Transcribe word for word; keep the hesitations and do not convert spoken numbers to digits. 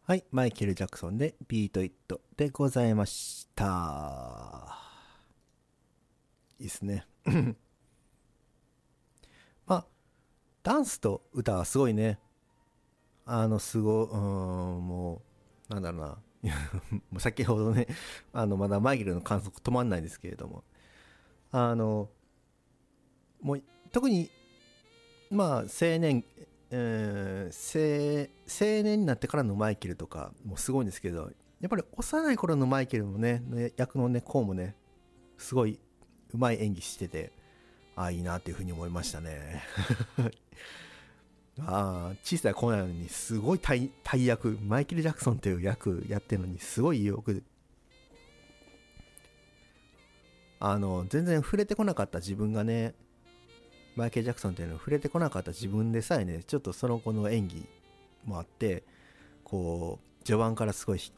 はい、マイケル・ジャクソンでビート・イットでございました。いいですね。まあ、ダンスと歌はすごいね、あの、すご、うーん、もう、なんだろうな。もう先ほどね、あの、まだマイケルの観測止まんないですけれども、あの、もう、特に、まあ、青年、えー、青青年になってからのマイケルとかもすごいんですけど、やっぱり幼い頃のマイケルもね、役のね、こうもね、すごいうまい演技してて、ああ、いいなっていうふうに思いましたね。ああ、小さい子なのにすごい大大役、マイケル・ジャクソンという役やってるのにすごいよく、あの、全然触れてこなかった自分がね、マイケル・ジャクソンっていうのを触れてこなかった自分でさえね、ちょっとその子の演技もあって、こう、序盤からすごい引っ込